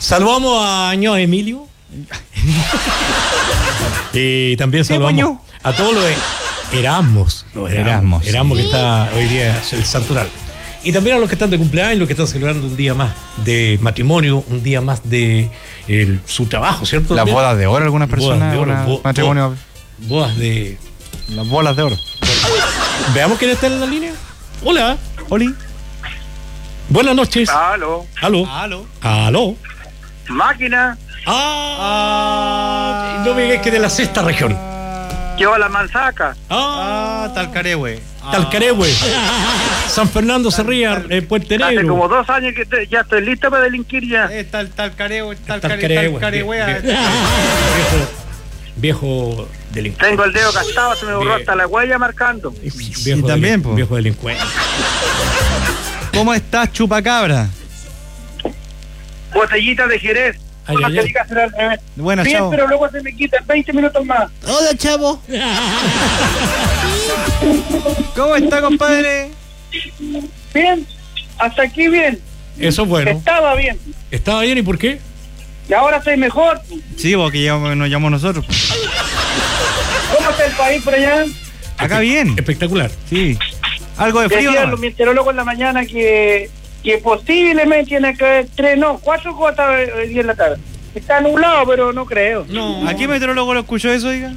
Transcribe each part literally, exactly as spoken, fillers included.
Saludamos a Ño Emilio. Y también saludamos a todos los Erasmos. Los Erasmos. Erasmos, sí. Que está hoy día el santoral. Y también a los que están de cumpleaños, los que están celebrando un día más de matrimonio, un día más de el, su trabajo, ¿cierto? Las bodas de oro, algunas personas. Bodas de oro, bo, matrimonio. Bo, bodas de. Las bolas de oro. Veamos quién está en la línea. Hola. Oli. Buenas noches. Aló. Aló. Aló. Aló. Máquina. Ah. No me digas que de la sexta región. ¿Qué va la manzaca? Ah, ah Talcaregüe. Talcaregüe. San Fernando Cerrilla, eh, Puente Negro. Hace como dos años que te, ya estoy lista para delinquir ya. Es tal, Talcaregüe, Talcaregüe. Talcaregüe. Viejo, viejo delincuente. Tengo el dedo gastado, se me borró Bien. hasta la huella marcando. Viejo y también, delin- viejo delincuente. ¿Cómo estás, chupacabra? Botellita de Jerez. Ay, Una ay, ay. que será al revés. Buena, Bien, chavo. pero luego se me quita veinte minutos más. Hola, chavo. ¿Cómo está, compadre? Bien, hasta aquí bien. Eso es bueno. Estaba bien. ¿Estaba bien y por qué? Y ahora estoy mejor. Sí, porque ya nos llamamos nosotros. ¿Cómo está el país por allá? Acá bien. Espectacular. Sí. Algo de frío. Decían ¿no? los meteorólogos en la mañana que, que posiblemente tiene que haber tres, no, cuatro gotas hoy día en la tarde. Está nublado, pero no creo. No. ¿A qué meteorólogo lo escuchó eso, diga?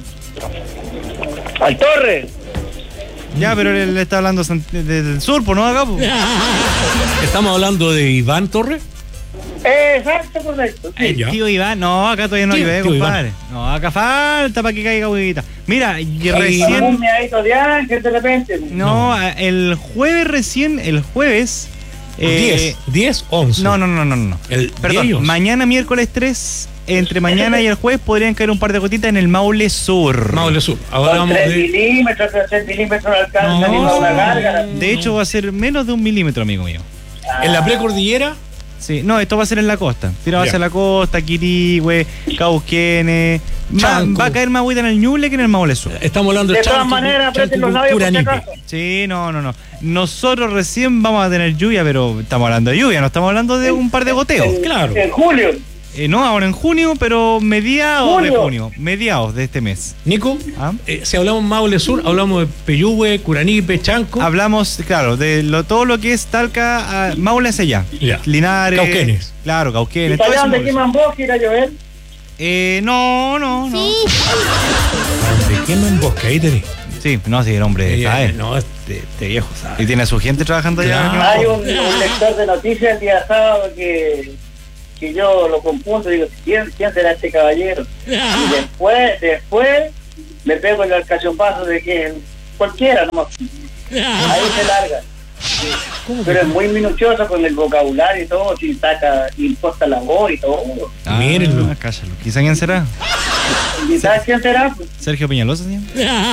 Al Torre. Ya, pero él está hablando san- de- de- del sur, pues no acá, pues. Estamos hablando de Iván Torres. Exacto, correcto. Sí. Eh, ya. Tío Iván, no, acá todavía no Tío- llueve, tío compadre. No, acá falta para que caiga huevita. Mira, y Un recién. meadito de ángel de repente. No, a- el jueves recién, el jueves. eh, diez, diez, once. No, no, no, no, no. El Perdón, diez y once. mañana miércoles tres, entre mañana y el jueves podrían caer un par de gotitas en el Maule Sur. Maule Sur. Ahora Con vamos tres de. milímetros, tres milímetros no alcanza No. ni para una gárgara. De hecho, va a ser menos de un milímetro, amigo mío. En la precordillera. Sí, no, esto va a ser en la costa. Tira va a Ya. ser la costa, Quirigüe, Cauquenes. Va, Chanco. va a caer más agüita en el Ñuble que en el Maule Sur. Estamos hablando de De todas Chanco, maneras, aprieten Chanco, los labios por si Curanipe. acaso. Sí, no, no, no. Nosotros recién vamos a tener lluvia, pero estamos hablando de lluvia, no estamos hablando de un par de goteos. En- Claro. En julio. Eh, no, ahora en junio, pero mediados de Julio. junio, mediados de este mes. Nico, ¿Ah? eh, si hablamos Maule Sur, hablamos de Peyúgue, Curanipe, Chanco. Hablamos, claro, de lo, todo lo que es Talca, a Maule hacia allá. Ya. Linares. Cauquenes. Claro, ¿Y Cauquenes. para todo allá eso donde Maule Sur. queman bosque irá a llover? Eh, no, no, no. Sí. ¿De qué me bosque? Ahí tenés. Sí, no, sí, el hombre Eh, sabe. no, este, este viejo sabe. Y tiene a su gente trabajando allá. Claro. Hay un, un lector de noticias el día sábado que, que yo lo compunto y digo, ¿quién, quién será este caballero? Y después, después le pego el alcachopazo de que cualquiera nomás. Ahí se larga. Pero es muy minucioso con el vocabulario y todo, si saca, imposta la voz y todo. Ah, Mírenlo. cállalo. ¿Quizá quién será? ¿Y sabes quién será? Pues, Sergio Peñalosa, señor.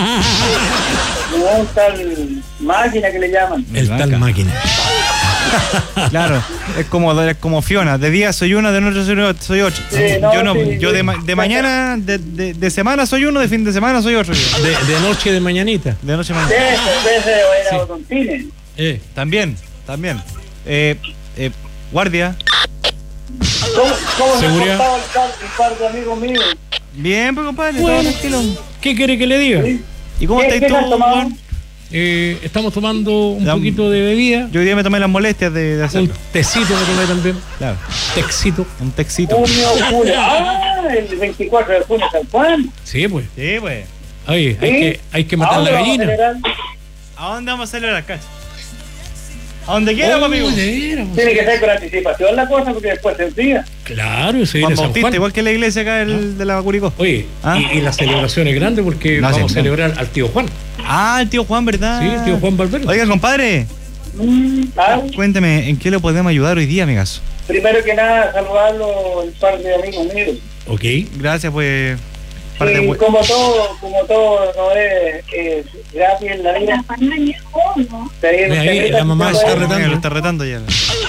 un tal máquina que le llaman. El tal Vaca. máquina. Claro, es como, es como Fiona. De día soy uno, de noche soy otro. Soy otro. Sí, no, yo no, sí, yo sí. de, ma- de mañana, de, de, de semana soy uno, de fin de semana soy otro. yo. De, de noche y de mañanita. De noche a De mañana. ese, de ese o era Sí. Odontines. Eh. También, también. Eh, eh, guardia. ¿Cómo, cómo se Seguridad. portaba el par, el par de amigos míos? Bien, pues compadre, Bueno. todo tranquilo. ¿Qué quiere que le diga? ¿Sí? ¿Y cómo ¿Qué- estáis qué tú, te has tomado? Juan? Eh, estamos tomando un La- poquito de bebida. Yo hoy día me tomé las molestias de, de Un hacerlo. tecito me tomé también. Claro, Texito. un texito. Junio, julio. Ah, el veinticuatro de junio, San Juan. Sí, pues. Sí, pues. Oye, hay, ¿Sí? que, hay que ¿A matar dónde la vamos a gallina. celebrar? ¿A dónde vamos a celebrar, cacho? A donde quiera, Oh, amigo. de veras, pues. Tiene que ser con anticipación la cosa porque después se enfría. Claro, se Juan viene San Bautista, Juan. igual que la iglesia acá el, de la Curicó. Oye, ¿Ah? y, y la celebración es grande porque No, vamos sí, a sí. celebrar al tío Juan. Ah, el tío Juan, ¿verdad? Sí, el tío Juan Valverde. Oiga, compadre, Mm, ah, cuénteme, ¿en qué le podemos ayudar hoy día, amigas? primero que nada, saludarlo el par de amigos míos. Ok. Gracias, pues. par de Y hue- como todo, como todo no es, es gratis en la vida. Te- Mira, ahí, te- la mamá te- está te- retando. Lo está retando ya.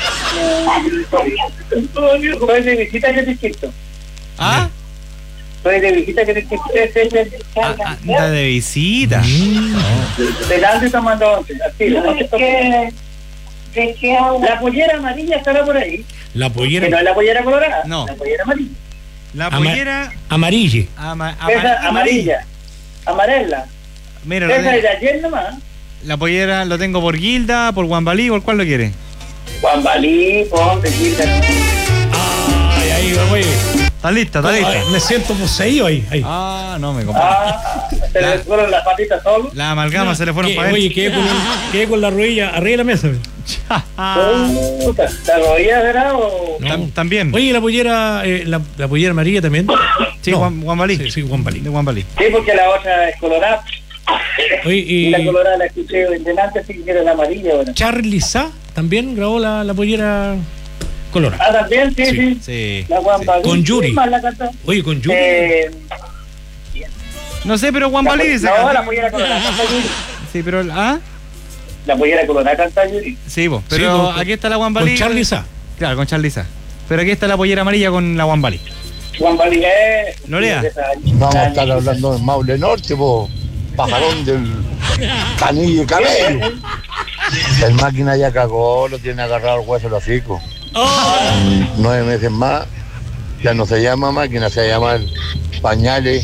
Soy de visita que te quito. ¿Ah? Soy de visita que te quito. Ah, ah, anda de visita. Delante y tomando once. Así, ¿no? ¿De qué, de qué habla? La pollera amarilla estará por ahí. La pollera. Que no es la pollera colorada. No. La pollera amarilla. La Ama- pollera Amarille. ama- ama- Esa amarilla. Amarela. Mira, lo Esa de- es de ayer nomás. la pollera lo tengo por Gilda, por Guambalí, ¿por cuál lo quiere? Juan Balí, ponte, Gilda. Ay, ahí, güey. Está lista, está Ay, lista. me siento poseído ahí. ahí. Ah, no me compadre. Ah, se La- le fueron las patitas solo. La amalgama se le fueron ¿Qué? para Oye, adentro. quedé con, quedé con la rodilla arriba de la mesa. Puta, ¿la rodilla será o...? No. Tam- También. Oye, la pollera, eh, la, la pollera amarilla también. Sí, No. Guam- Guambalí. Sí, sí, Guambalí. De Guambalí. Sí, porque la otra es colorada. Oye, Y y la colorada la escuché en delante, sí que era la amarilla ahora. Charly Sa también grabó la, la pollera colorada. Ah, también, sí, Sí. sí. Sí. La Juan sí. Balí. Con Yuri. ¿Quién más la cantó? Oye, con Yuri. Eh, No sé, pero Guambalí la, dice. no, la pollera colorada canta Yuri. Sí, pero. ¿Ah? La pollera colorada canta Yuri. Sí, vos. Pero Sí, con- aquí está la Guambalí. con Charly Sa. Claro, con Charliza. Pero aquí está la pollera amarilla con la Guambalí. Juan Balí es... ¿Lo lea? Vamos a estar hablando del Maule Norte, po. Pajarón del canillo y cabello. El máquina ya cagó, lo tiene agarrado el hueso de los hocico. Nueve meses más, ya no se llama máquina, se llama pañales,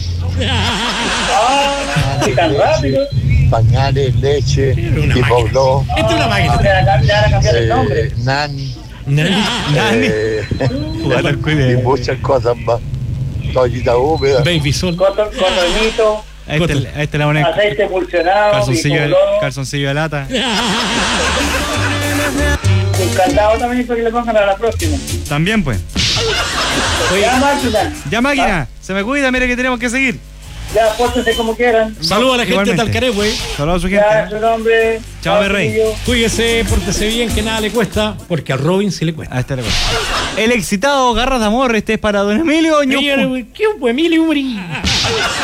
Ah, sí, tan rápido. pañales, leche, Era una tipo máquina. blog, Esta es una máquina. Ya ya van a cambiar el nombre. eh, nani, Nani. Nani. eh, Jugar al y cuide. muchas cosas más. Toallita húmeda. Baby Sol. Coto- Cotonito, Ahí está, ahí está la buena. aceite emulsionado, Calzoncillo de, bicolor, calzoncillo de lata. un candado también para que le pongan a la próxima. También, pues. Ya, máquina. Ya, máquina. Se me cuida, mire que tenemos que seguir. Ya, pórtense como quieran. Saludos a la gente Igualmente. de Talcaré, güey. Saludos a su gente. Ya, ¿eh? su nombre. Chao, mi rey. chiquillo. Cuídese, pórtese bien, que nada le cuesta, porque a Robin sí le cuesta. A este le cuento. El excitado Garras de Amor, este es para don Emilio Ñuco. Oye, ¿qué fue, Emilio?